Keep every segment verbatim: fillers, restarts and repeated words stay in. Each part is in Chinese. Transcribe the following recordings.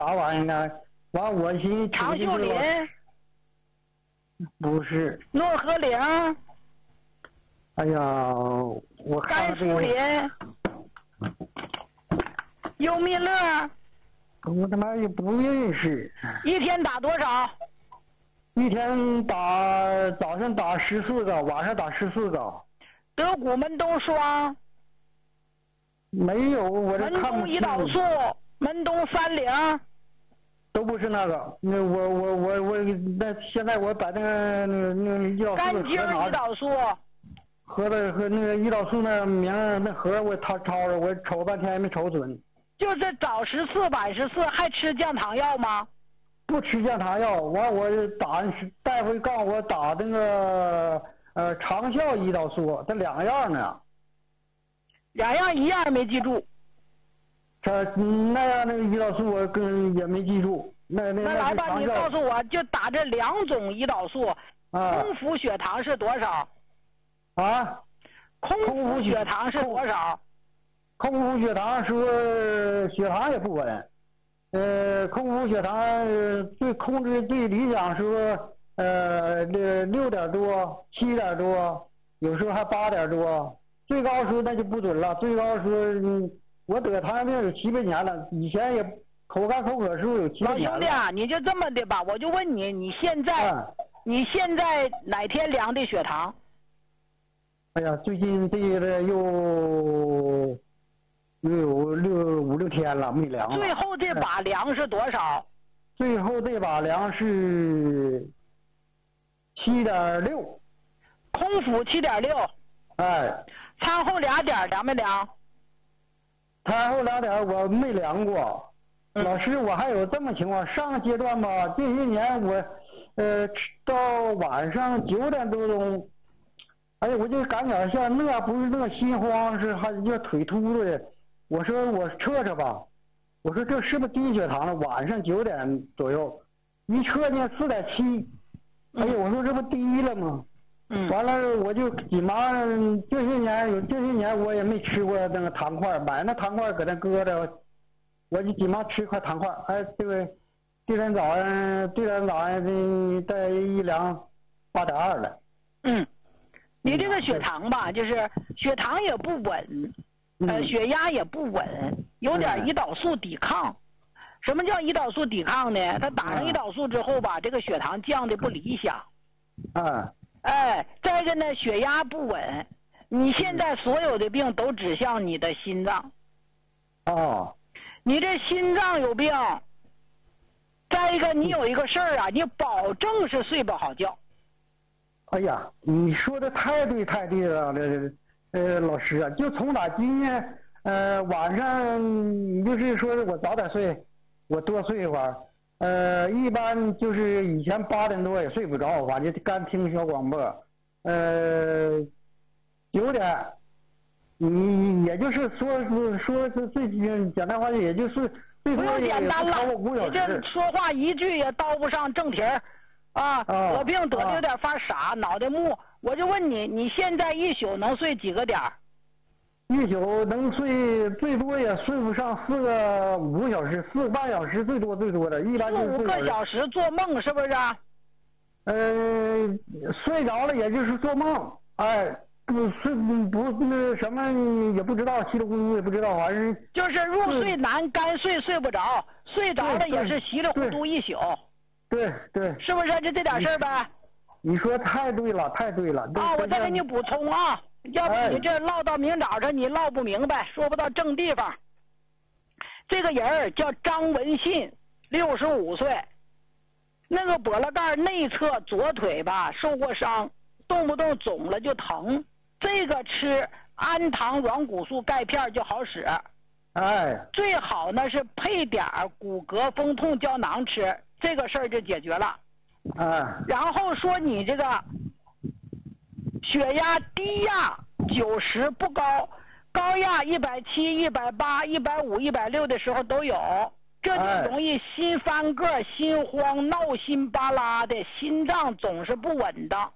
啥玩意呢？完我寻思长秀林。 不是。 诺和林。 哎呀，我看甘树林。优蜜乐。 我他妈也不认识。 一天打多少？ 一天打早上打十四个，晚上打十四个。 德古门东双。 没有，我这看不清。 门东胰岛素，门东三零。 都不是那个，那我我我我那现在我把那个那个那个胰岛素肝精胰岛素。 盒子和那个胰岛素那名那盒我他抄着，我瞅半天也没瞅准。 就是早十四晚十四，还吃降糖药吗？ 不吃降糖药，完我打大夫告诉我打那个呃长效胰岛素，这两样呢。 两样一样没记住。 这那样那个胰岛素我跟也没记住。那那那来吧，你告诉我就打这两种胰岛素， 啊、 空腹血糖是多少？ 啊？ 空腹血糖是多少？ 空腹血糖说血糖也不稳，呃，空腹血糖最控制最理想说呃六六点多七点多，有时候还八点多，最高时候那就不准了，最高时候我得糖尿病有七八年了，以前也口干口渴时候有七八年了。 老兄弟啊，你就这么的吧，我就问你，你现在、嗯、你现在哪天量的血糖？ 哎呀，最近这个又。又有六五六天了没量了。 最后这把量是多少？ 最后这把量是七点六。 空腹七点六。 哎。 餐后俩点量没量？ 餐后俩点我没量过。嗯、老师，我还有这么情况，上个阶段吧，这些年我呃到晚上九点多钟，哎呀，我就感觉像那不是那心慌，是还叫腿突的。我说我测测吧，我说这是不是低血糖了？晚上九点左右，一测呢四点七，哎呀，我说这不低了吗？嗯。完了我就急忙这些年有这些年我也没吃过那个糖块，买那糖块搁那搁着，我就急忙吃一块糖块，哎，这个第二天早上第二天早上这再一量八点二了。 嗯，你这个血糖吧，就是血糖也不稳。呃，血压也不稳，有点胰岛素抵抗。嗯、什么叫胰岛素抵抗呢？他打上胰岛素之后吧，嗯、这个血糖降的不理想。 啊。 哎，再一个呢，血压不稳。你现在所有的病都指向你的心脏。 哦。 你这心脏有病。再一个，你有一个事儿啊，你保证是睡不好觉。 哎呀，你说的太对太对了，这。呃，老师啊，就从打今天，呃，晚上你就是说我早点睡，我多睡一会儿，呃，一般就是以前八点多也睡不着，反正干听小广播，呃，九点，你也就是说是说是最简单话，也就是最多也不超过五小时。 你这说话一句也叨不上正题儿，啊， 哦、 得病得的有点发傻， 啊、 脑袋木。我就问你，你现在一宿能睡几个点儿？ 一宿能睡最多也睡不上四个五个小时，四个半小时最多最多的，一般就是四五个小时做梦是不是？ 呃，睡着了也就是做梦，哎，不睡不那什么也不知道，稀里糊涂也不知道，反正就是入睡难，干睡睡不着，睡着了也是稀里糊涂一宿。 对对。 是不是就这点事儿呗？ 你说太对了，太对了。 啊，我再给你补充啊，要不你这唠到明早上你唠不明白，说不到正地方。这个人叫张文信，六十五岁，那个脖子盖内侧左腿吧受过伤，动不动肿了就疼，这个吃氨糖软骨素钙片就好使。 哎， 最好呢是配点骨骼风痛胶囊吃，这个事儿就解决了。 啊， 然后说你这个血压低压九十不高，高压一百七、一百八、一百五、一百六的时候都有，这就容易心翻个、心慌、闹心巴拉的，心脏总是不稳当，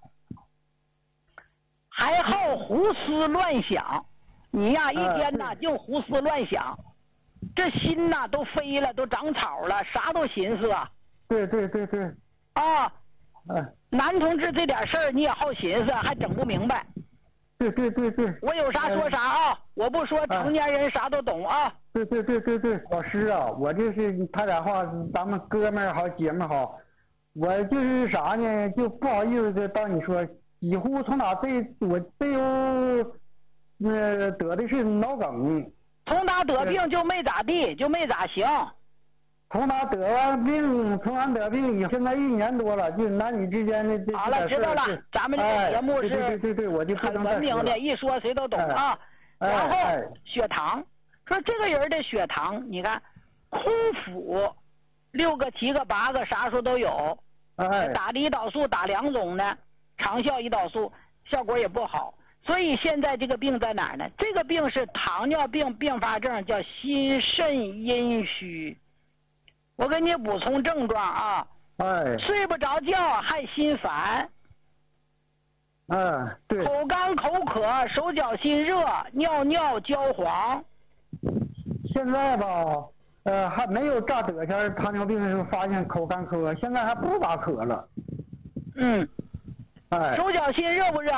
还好胡思乱想。你呀一天呐就胡思乱想。 这心呐都飞了，都长草了，啥都寻思啊。 对对对对。 啊。 嗯。 男同志这点事儿你也好寻思，还整不明白。 对对对对。 我有啥说啥啊，我不说成年人啥都懂啊。 对对对对对，老师啊，我这是他俩话，咱们哥们儿好，姐们儿好，我就是啥呢，就不好意思的当你说，几乎从哪这我这有，呃，得的是脑梗。 从哪得病就没咋地，就没咋行。 从哪得完病，从哪得病，现在一年多了，就男女之间的这。 好了，知道了，咱们这个节目是对对对对，我就很文明的，一说谁都懂啊。然后血糖，说这个人的血糖，你看空腹六个、七个、八个，啥时候都有。打的胰岛素打两种呢，长效胰岛素效果也不好。所以现在这个病在哪儿呢？这个病是糖尿病并发症，叫心肾阴虚。我给你补充症状啊， 哎， 睡不着觉，还心烦， 嗯，对， 口干口渴，手脚心热，尿尿焦黄。 现在吧，呃，还没有咋得前糖尿病的时候发现口干口渴，现在还不咋渴了。 嗯， 哎， 手脚心热不热？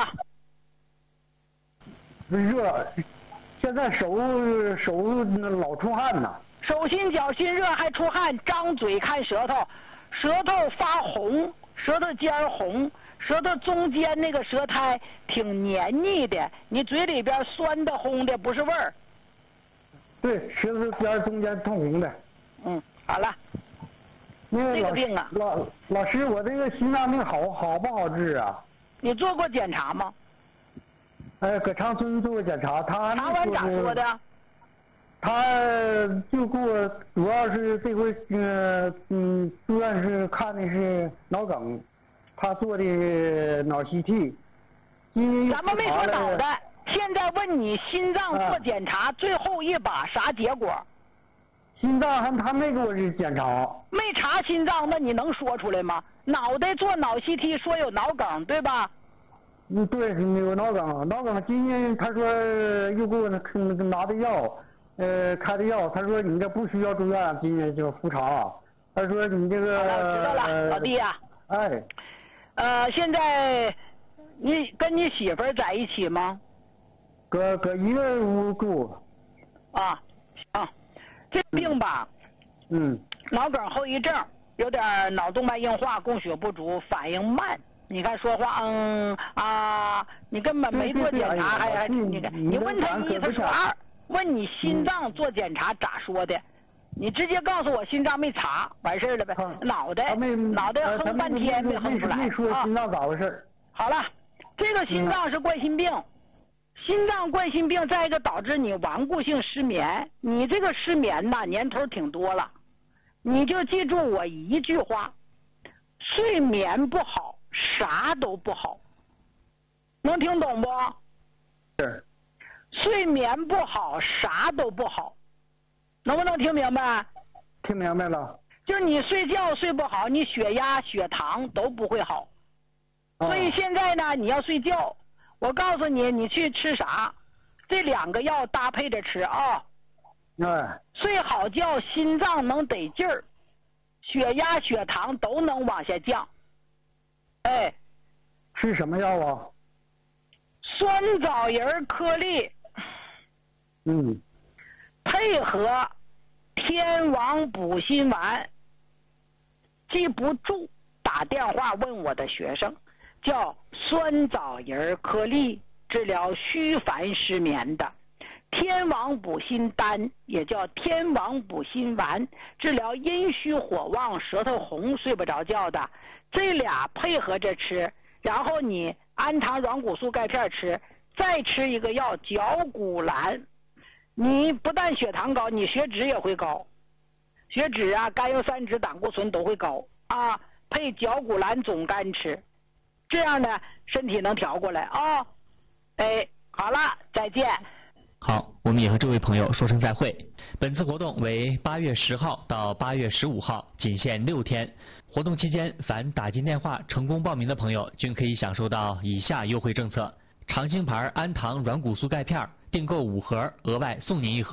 热，现在手手老出汗呐。 手心脚心热还出汗，张嘴看舌头，舌头发红，舌头尖红，舌头中间那个舌苔挺黏腻的，你嘴里边酸的红的不是味儿。 对，舌头尖中间通红的。 嗯，好了。 那个老这个病啊， 老老师，我这个心脏病好好不好治啊？ 你做过检查吗？ 哎，搁长春做过检查，他查完咋说的？ 他就给我主要是这回呃嗯住院是看的是脑梗，他做的脑 C T。 咱们没说脑袋，现在问你心脏做检查，最后一把啥结果？ 心脏还他没给我这检查。 没查心脏，那你能说出来吗？脑袋做脑 C T 说有脑梗，对吧？ 嗯，对，有脑梗，脑梗今天他说又给我那那个拿的药。呃，开的药，他说你这不需要住院，今天就复查。他说你这个。 好了，知道了， 呃、 老弟呀、 啊。哎。 呃，现在你跟你媳妇儿在一起吗？ 搁搁一个屋住。 啊，行，这病吧。 嗯。 脑梗后遗症，有点脑动脉硬化，供血不足，反应慢。你看说话，嗯啊，你根本没做检查，还还你看，你问他一，他说二。问你心脏做检查咋说的？你直接告诉我心脏没查，完事儿了呗。脑袋脑袋哼半天没哼出来。 没说心脏咋回事？ 好了，这个心脏是冠心病，心脏冠心病再一个导致你顽固性失眠，你这个失眠呐年头挺多了，你就记住我一句话：睡眠不好，啥都不好。能听懂不？ 是。 睡眠不好，啥都不好，能不能听明白？ 听明白了。 就是你睡觉睡不好，你血压、血糖都不会好。哦、所以现在呢，你要睡觉，我告诉你，你去吃啥？这两个药搭配着吃啊。 哎。 睡好觉，心脏能得劲儿，血压、血糖都能往下降。哎。 吃什么药啊？ 酸枣仁颗粒。 嗯， 配合天王补心丸，记不住打电话问我的学生，叫酸枣仁颗粒，治疗虚烦失眠的；天王补心丹也叫天王补心丸，治疗阴虚火旺、舌头红、睡不着觉的。这俩配合着吃，然后你氨糖软骨素钙片吃，再吃一个药绞股蓝。你不但血糖高，你血脂也会高，血脂啊、甘油三酯、胆固醇都会高啊。配绞股蓝总甘吃，这样呢，身体能调过来啊。哎，好了，再见。 好，我们也和这位朋友说声再会。本次活动为八月十号到八月十五号，仅限六天。活动期间，凡打进电话成功报名的朋友，均可以享受到以下优惠政策：长兴牌氨糖软骨素钙片订购五盒，额外送您一盒。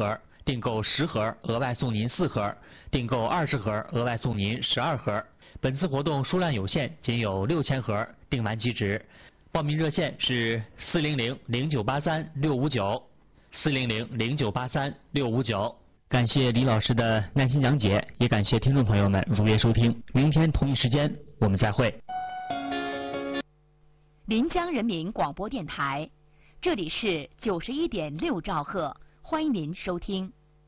订购十盒额外送您四盒，订购二十盒额外送您十二盒。本次活动数量有限，仅有六千盒，订完即止。报名热线是四零零零九八三六五九，四零零零九八三六五九。感谢李老师的耐心讲解，也感谢听众朋友们如约收听。明天同一时间我们再会。 临江人民广播电台，这里是九十一点六兆赫，欢迎您收听。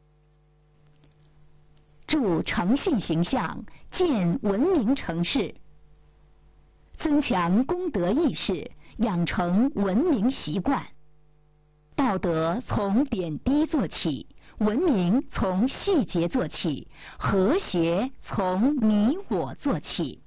筑诚信形象，建文明城市，增强公德意识，养成文明习惯。道德从点滴做起，文明从细节做起，和谐从你我做起。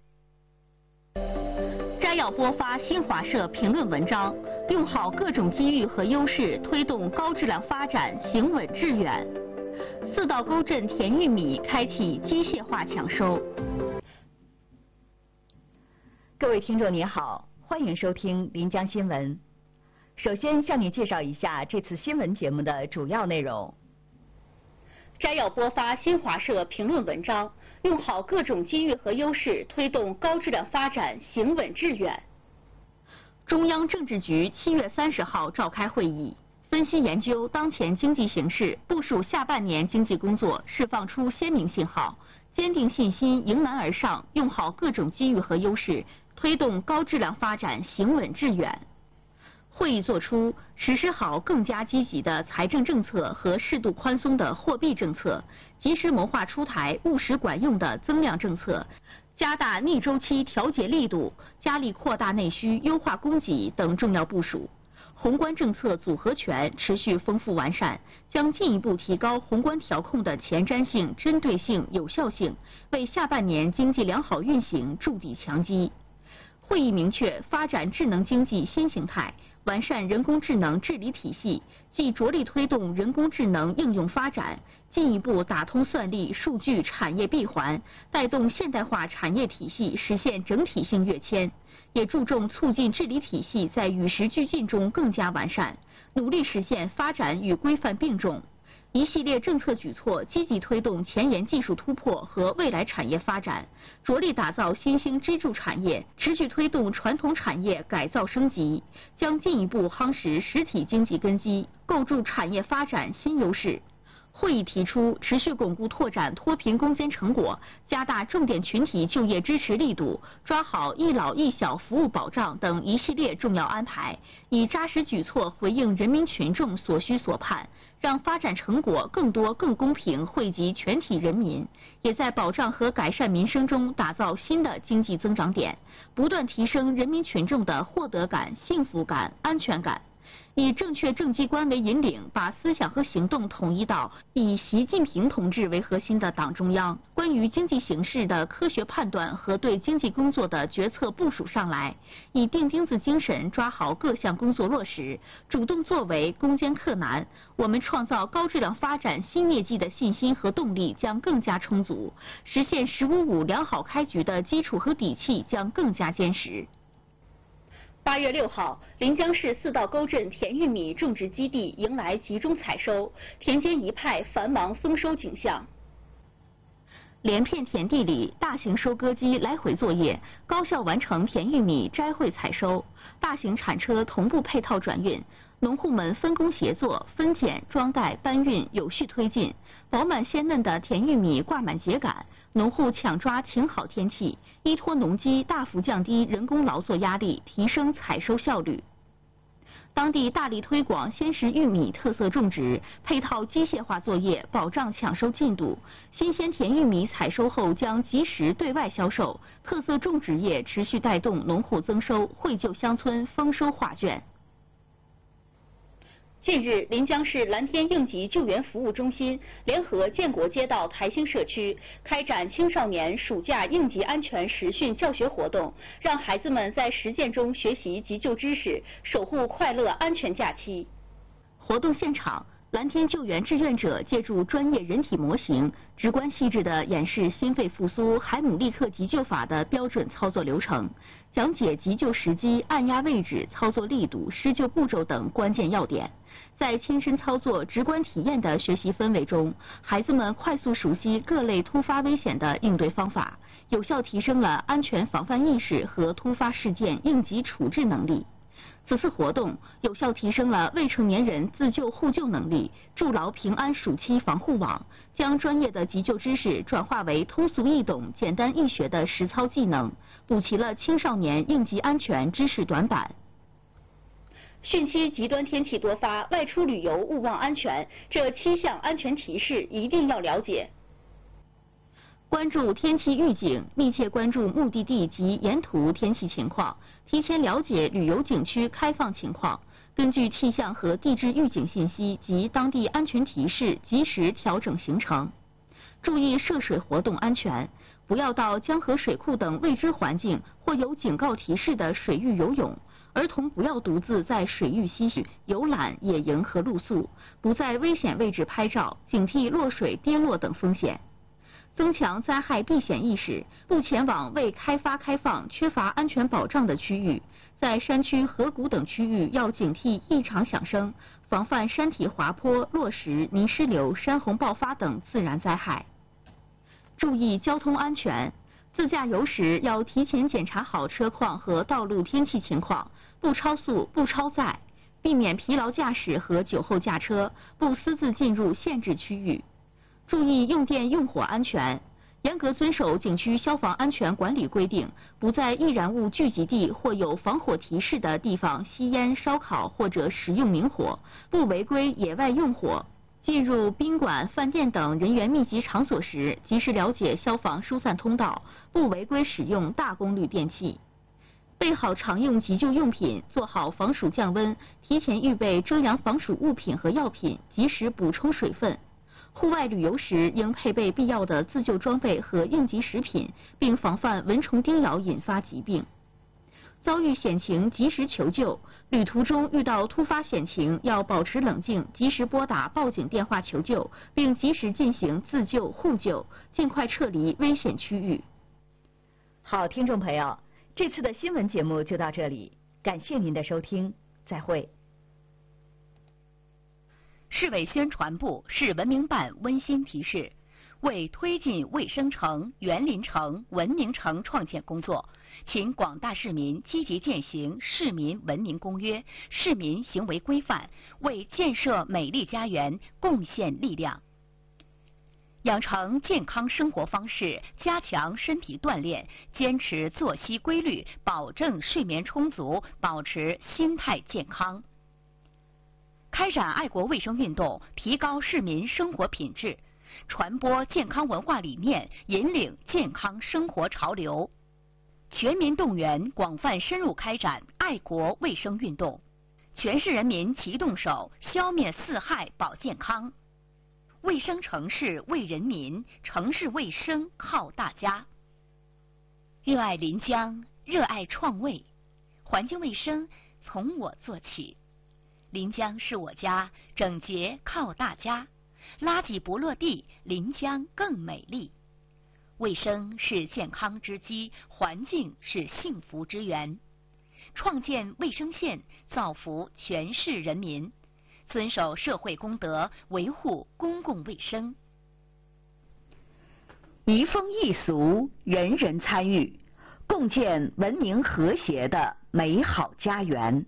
摘要播发新华社评论文章，用好各种机遇和优势，推动高质量发展，行稳致远。四道沟镇甜玉米开启机械化抢收。各位听众您好，欢迎收听临江新闻。首先向你介绍一下这次新闻节目的主要内容。摘要播发新华社评论文章，用好各种机遇和优势，推动高质量发展，行稳致远。中央政治局七月三十号召开会议，分析研究当前经济形势，部署下半年经济工作，释放出鲜明信号，坚定信心，迎难而上，用好各种机遇和优势，推动高质量发展，行稳致远。会议作出实施好更加积极的财政政策和适度宽松的货币政策，及时谋划出台务实管用的增量政策，加大逆周期调节力度，加力扩大内需、优化供给等重要部署。宏观政策组合拳持续丰富完善，将进一步提高宏观调控的前瞻性、针对性、有效性，为下半年经济良好运行筑底强基。会议明确，发展智能经济新形态，完善人工智能治理体系，既着力推动人工智能应用发展，进一步打通算力、数据产业闭环，带动现代化产业体系实现整体性跃迁，也注重促进治理体系在与时俱进中更加完善，努力实现发展与规范并重。一系列政策举措积极推动前沿技术突破和未来产业发展，着力打造新兴支柱产业，持续推动传统产业改造升级，将进一步夯实实体经济根基，构筑产业发展新优势。会议提出，持续巩固拓展脱贫攻坚成果，加大重点群体就业支持力度，抓好一老一小服务保障等一系列重要安排，以扎实举措回应人民群众所需所盼，让发展成果更多更公平惠及全体人民，也在保障和改善民生中打造新的经济增长点，不断提升人民群众的获得感、幸福感、安全感。以正确政绩观为引领，把思想和行动统一到以习近平同志为核心的党中央关于经济形势的科学判断和对经济工作的决策部署上来，以钉钉子精神抓好各项工作落实，主动作为，攻坚克难，我们创造高质量发展新业绩的信心和动力将更加充足，实现“十五五”良好开局的基础和底气将更加坚实。八月六号，临江市四道沟镇甜玉米种植基地迎来集中采收，田间一派繁忙丰收景象。连片田地里，大型收割机来回作业，高效完成甜玉米摘汇采收，大型铲车同步配套转运，农户们分工协作，分拣、装袋、搬运有序推进，饱满鲜嫩的甜玉米挂满秸秆，农户抢抓晴好天气，依托农机大幅降低人工劳作压力，提升采收效率。当地大力推广鲜食玉米特色种植，配套机械化作业，保障抢收进度。新鲜甜玉米采收后将及时对外销售，特色种植业持续带动农户增收，惠就乡村丰收画卷。近日，临江市蓝天应急救援服务中心联合建国街道台兴社区开展青少年暑假应急安全实训教学活动，让孩子们在实践中学习急救知识，守护快乐安全假期。活动现场， 蓝天救援志愿者借助专业人体模型，直观细致地演示心肺复苏海姆立克急救法的标准操作流程，讲解急救时机、按压位置、操作力度、施救步骤等关键要点。在亲身操作、直观体验的学习氛围中，孩子们快速熟悉各类突发危险的应对方法，有效提升了安全防范意识和突发事件应急处置能力。此次活动有效提升了未成年人自救互救能力，筑牢平安暑期防护网，将专业的急救知识转化为通俗易懂、简单易学的实操技能，补齐了青少年应急安全知识短板。汛期极端天气多发，外出旅游勿忘安全，这七项安全提示一定要了解。关注天气预警，密切关注目的地及沿途天气情况，提前了解旅游景区开放情况，根据气象和地质预警信息及当地安全提示，及时调整行程。注意涉水活动安全，不要到江河水库等未知环境或有警告提示的水域游泳。儿童不要独自在水域嬉戏、游览、野营和露宿，不在危险位置拍照，警惕落水、跌落等风险。增强灾害避险意识，不前往未开发开放、缺乏安全保障的区域。在山区、河谷等区域要警惕异常响声，防范山体滑坡、落石、泥石流、山洪爆发等自然灾害。注意交通安全，自驾游时要提前检查好车况和道路天气情况，不超速、不超载，避免疲劳驾驶和酒后驾车，不私自进入限制区域。注意用电用火安全，严格遵守景区消防安全管理规定，不在易燃物聚集地或有防火提示的地方吸烟、烧烤或者食用明火，不违规野外用火。进入宾馆、饭店等人员密集场所时，及时了解消防疏散通道，不违规使用大功率电器。备好常用急救用品，做好防暑降温，提前预备遮阳防暑物品和药品，及时补充水分。户外旅游时应配备必要的自救装备和应急食品，并防范蚊虫叮咬引发疾病。遭遇险情及时求救，旅途中遇到突发险情要保持冷静，及时拨打报警电话求救，并及时进行自救互救，尽快撤离危险区域。好，听众朋友，这次的新闻节目就到这里，感谢您的收听，再会。市委宣传部、市文明办温馨提示：为推进卫生城、园林城、文明城创建工作，请广大市民积极践行《市民文明公约》、市民行为规范，为建设美丽家园贡献力量。养成健康生活方式，加强身体锻炼，坚持作息规律，保证睡眠充足，保持心态健康。开展爱国卫生运动，提高市民生活品质，传播健康文化理念，引领健康生活潮流。全民动员，广泛深入开展爱国卫生运动，全市人民齐动手，消灭四害保健康。卫生城市为人民，城市卫生靠大家。热爱临江，热爱创卫，环境卫生从我做起。临江是我家，整洁靠大家，垃圾不落地，临江更美丽。卫生是健康之基，环境是幸福之源。创建卫生县，造福全市人民，遵守社会公德，维护公共卫生。移风易俗，人人参与，共建文明和谐的美好家园。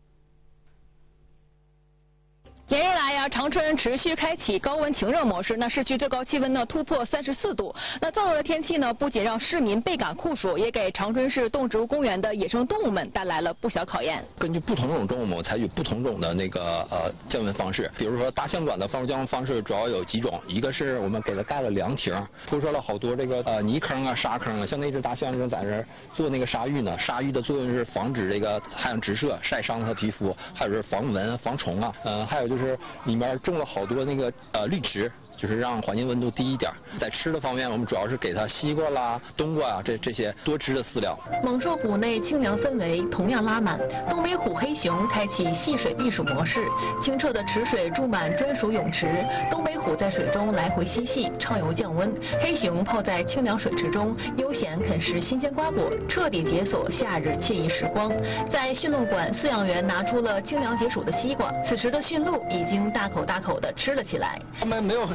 连日来呀，长春持续开启高温晴热模式，那市区最高气温呢突破三十四度。那燥热的天气呢，不仅让市民倍感酷暑，也给长春市动植物公园的野生动物们带来了不小考验。 根据不同种动物，我们采取不同种的那个呃降温方式。比如说大象馆的防暑降温方式主要有几种，一个是我们给它盖了凉亭，铺设了好多这个呃泥坑啊、沙坑啊，像那只大象正在这做那个沙浴呢。沙浴的作用是防止这个太阳直射晒伤它的皮肤，还有是防蚊、防虫啊，呃，还有就是。就是里面种了好多那个呃绿植， 就是让环境温度低一点。在吃的方面，我们主要是给它西瓜啦、冬瓜啊这这些多汁的饲料。 猛兽谷内清凉氛围同样拉满，东北虎黑熊开启戏水避暑模式，清澈的池水注满专属泳池，东北虎在水中来回嬉戏，畅游降温。黑熊泡在清凉水池中，悠闲啃食新鲜瓜果，彻底解锁夏日惬意时光。在驯鹿馆，饲养员拿出了清凉解暑的西瓜，此时的驯鹿已经大口大口地吃了起来。 它们没有